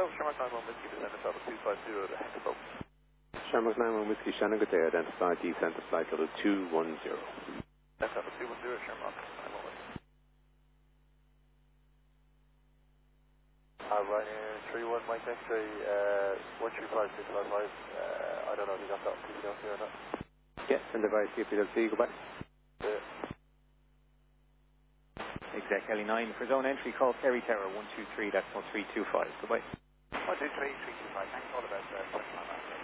Shamrock 91 Whiskey, descend to level 250 to Hexaco. Shamrock 91 Whiskey, Shannon, good day. Identify descent to flight level 210. That's level 210, Shamrock 91 Whiskey. Ryanair 31 Mike X-ray, 135655. I don't know if you got that on PPLC or not. Yes, and device PPLC, go back. Exec Heli 9 for zone entry, call Kerry Tower 123, that's 1325, goodbye. 123, 325, thanks all the best,